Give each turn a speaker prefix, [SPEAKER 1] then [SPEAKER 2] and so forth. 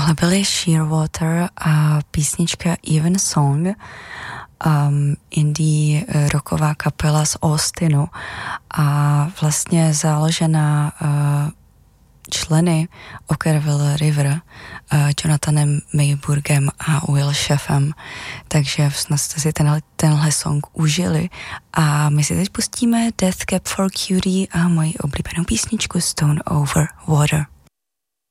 [SPEAKER 1] Tohle byly Shearwater a písnička Even Song, indie rocková kapela z Austinu a vlastně založená členy Okkervil River, Jonathanem Mayburgem a Will Sheffem, takže snad jste si tenhle song užili a my si teď pustíme Death Cab for Cutie a moji oblíbenou písničku Stone Over Water.